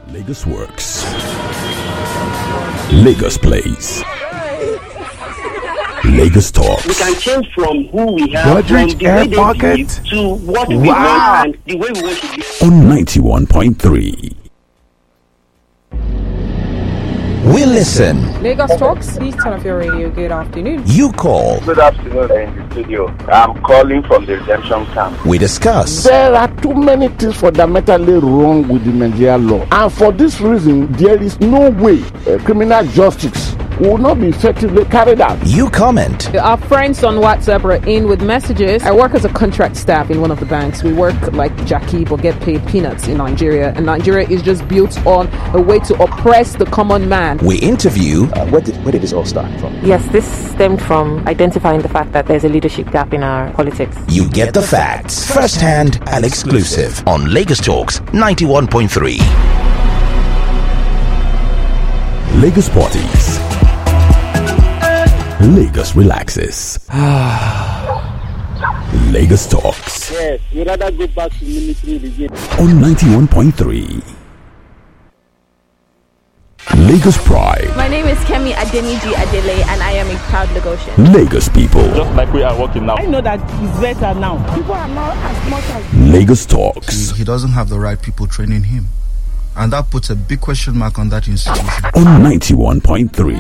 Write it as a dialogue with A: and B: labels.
A: Lagos Works. Lagos Plays. Lagos Talks.
B: We can change from who we have,
C: Godrich
B: from the
C: Air
B: way they
C: Pocket
B: live to what we want and the way we want to be.
A: On 91.3.
D: We listen.
E: Lagos Talks, please turn off your radio. Good afternoon.
D: You call.
F: Good afternoon in the studio. I'm calling from the redemption camp.
D: We discuss.
C: There are too many things fundamentally wrong with the Nigerian law. And for this reason, there is no way criminal justice will not be effectively carried out.
D: You comment.
E: Our friends on WhatsApp are in with messages. I work as a contract staff in one of the banks. We work like Jackie but get paid peanuts in Nigeria. And Nigeria is just built on a way to oppress the common man.
D: We interview.
G: Where did this all start from?
H: Yes, this stemmed from identifying the fact that there's a leadership gap in our politics.
D: You get the facts, first-hand and exclusive on Lagos Talks 91.3.
A: Lagos Parties. Lagos relaxes. Lagos Talks.
B: Yes, we'd rather go back to military regime.
A: On 91.3. Lagos Pride.
I: My name is Kemi Adeniji Adele and I am a proud Lagosian.
A: Lagos people.
J: Just like we are working now.
K: I know that it's better now. People are not as much as...
A: Lagos Talks.
L: He doesn't have the right people training him. And that puts a big question mark on that institution.
A: On 91.3.